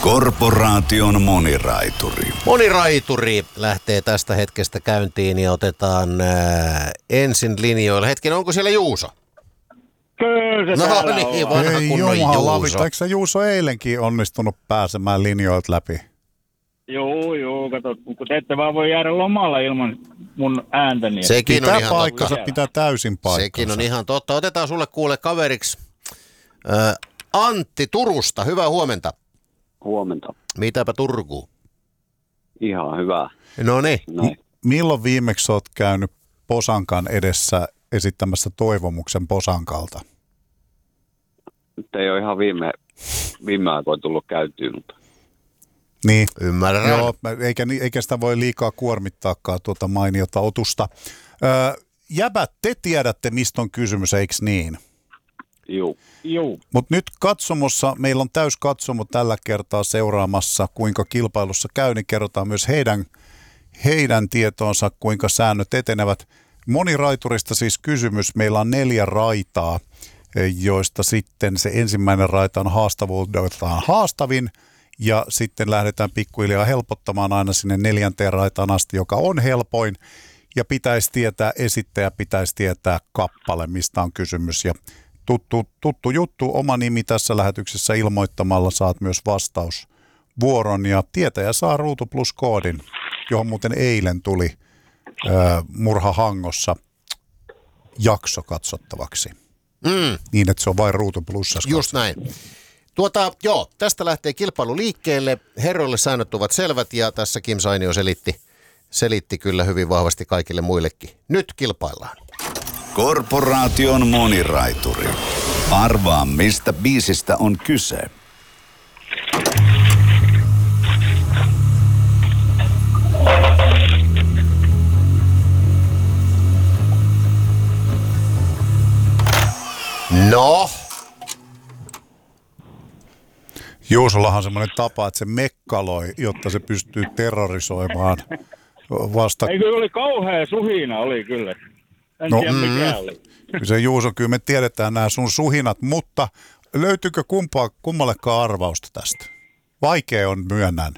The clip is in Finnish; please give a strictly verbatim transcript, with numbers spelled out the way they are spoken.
Korporaation moniraituri. Moniraituri lähtee tästä hetkestä käyntiin ja otetaan ää, ensin linjoille. Hetkinen, onko siellä Juuso? Kyllä se No täällä niin, ollaan. vanha Ei kunnon jumalauta, Juuso. eikö sä Juuso eilenkin onnistunut pääsemään linjoilta läpi? Joo, joo, kato, kun te ette vaan voi jäädä lomalla ilman mun ääntäni. Sekin on Pitää ihan paikkansa, totta. pitää täysin paikkansa. Sekin on ihan totta. Otetaan sulle kuule kaveriksi ää, Antti Turusta. Hyvää huomenta. Huomenta. Mitäpä Turku? Ihan hyvä. No niin. Näin. Milloin viimeksi oot käynyt Posankan edessä esittämässä toivomuksen Posankalta? Nyt ei ole ihan viime, viime aikoina tullut käytyä, mutta Niin. Ymmärrän. Joo, eikä, eikä sitä voi liikaa kuormittaakaan tuota mainiota otusta. Öö, jäbät, te tiedätte, mistä on kysymys, eikö niin? juu. Juu. Mutta nyt katsomossa, meillä on täys katsomo tällä kertaa seuraamassa, kuinka kilpailussa käy, niin kerrotaan myös heidän, heidän tietoonsa, kuinka säännöt etenevät. Moniraiturista siis kysymys. Meillä on neljä raitaa, joista sitten se ensimmäinen raita on haastavuudeltaan haastavin, ja sitten lähdetään pikkuhiljaa helpottamaan aina sinne neljänteen raitaan asti, joka on helpoin, ja pitäisi tietää esittäjä, pitäisi tietää kappale, mistä on kysymys, ja tuttu, tuttu juttu, oma nimi tässä lähetyksessä ilmoittamalla saat myös vastausvuoron, ja tietäjä saa Ruutu Plus -koodin, johon muuten eilen tuli ö, Murha Hangossa jakso katsottavaksi, Mm, niin että se on vain Ruutu Plusassa. just näin. Tuota, joo, tästä lähtee kilpailu liikkeelle. Herroille säännöt ovat selvät ja tässä Kim Sainio selitti, selitti kyllä hyvin vahvasti kaikille muillekin. Nyt kilpaillaan. Korporaation moniraituri. Arvaa, mistä biisistä on kyse. No, Juusollahan on semmoinen tapa, että se mekkaloi, jotta se pystyy terrorisoimaan vasta. Eikö oli kauhea suhina, oli kyllä. En No, tiedä mikä oli. Se Juuso, kyllä me tiedetään nämä sun suhinat, mutta löytyykö kumpaa, kummallekaan arvausta tästä? Vaikea on, myönnän.